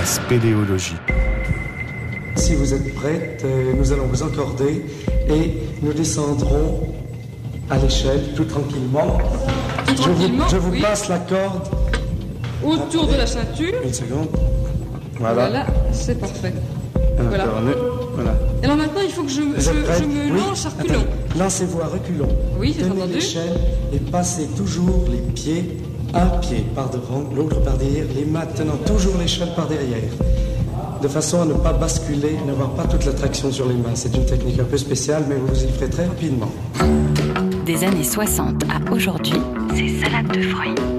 spéléologie. Si vous êtes prête, nous allons vous encorder et nous descendrons à l'échelle tout tranquillement. Je vous passe la corde. Autour de la ceinture. Une seconde. Voilà, c'est parfait. Voilà. Et alors maintenant, il faut que je me lance à reculons. Lancez-vous à reculons. Oui, j'ai Tenez entendu. l'échelle et passez toujours les pieds, un pied par devant, l'autre par derrière, les mains tenant toujours l'échelle par derrière, de façon à ne pas basculer, n'avoir pas toute la traction sur les mains. C'est une technique un peu spéciale, mais vous y ferez très rapidement. Des années 60 à aujourd'hui, c'est salade de fruits.